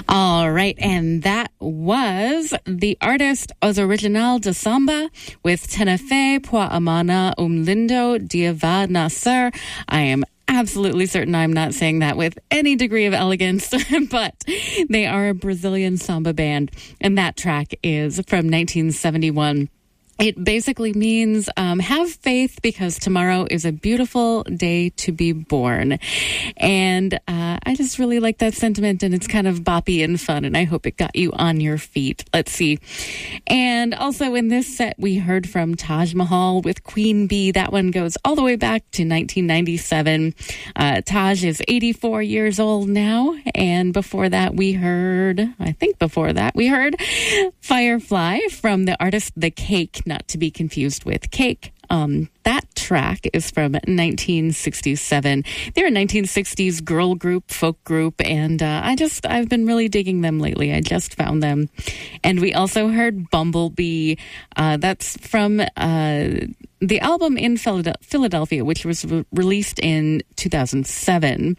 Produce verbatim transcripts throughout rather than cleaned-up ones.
All right, and that was the artist Os Original de Samba with Tenefe Pwa Amana Um Lindo Dia Va Nasser. I am absolutely certain I'm not saying that with any degree of elegance, but they are a Brazilian samba band, and that track is from nineteen seventy-one. It basically means um, have faith because tomorrow is a beautiful day to be born. And uh, I just really like that sentiment, and it's kind of boppy and fun, and I hope it got you on your feet. Let's see. And also in this set, we heard from Taj Mahal with Queen Bee. That one goes all the way back to nineteen ninety-seven. Uh, Taj is eighty-four years old now. And before that, we heard, I think before that, we heard Firefly from the artist The Cake, not to be confused with Cake. Um, that track is from nineteen sixty-seven. They're a nineteen sixties girl group, folk group, and uh, I just, I've been really digging them lately. I just found them. And we also heard Bumblebee. Uh, that's from uh, the album In Philadelphia, which was re- released in two thousand seven.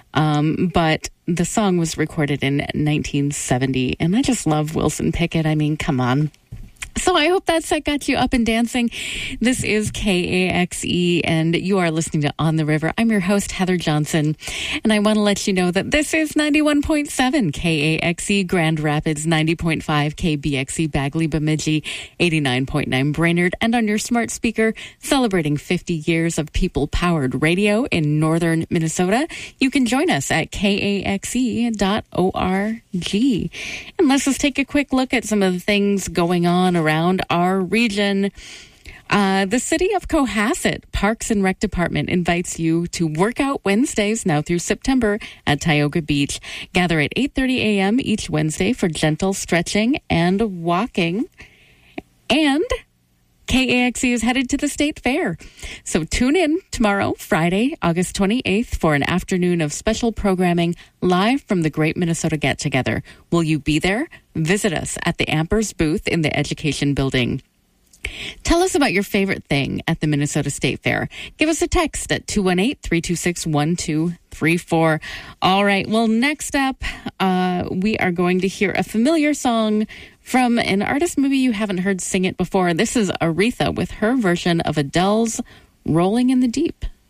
Um, but the song was recorded in nineteen seventy, and I just love Wilson Pickett. I mean, come on. So I hope that set got you up and dancing. This is K A X E, and you are listening to On the River. I'm your host, Heather Johnson, and I want to let you know that this is ninety-one point seven K A X E Grand Rapids, ninety point five K B X E Bagley Bemidji, eighty-nine point nine Brainerd, and on your smart speaker, celebrating fifty years of people-powered radio in northern Minnesota. You can join us at K A X E dot org. And let's just take a quick look at some of the things going on around our region. Uh, the city of Cohasset Parks and Rec Department invites you to Workout Wednesdays now through September at Tioga Beach. Gather at eight thirty a.m. each Wednesday for gentle stretching and walking. And K A X E is headed to the State Fair. So tune in tomorrow, Friday, August twenty-eighth, for an afternoon of special programming live from the Great Minnesota Get Together. Will you be there? Visit us at the Ampers booth in the Education Building. Tell us about your favorite thing at the Minnesota State Fair. Give us a text at two one eight, three two six, one two three four. All right, well, next up, uh, we are going to hear a familiar song from an artist maybe you haven't heard sing it before. This is Aretha with her version of Adele's Rolling in the Deep.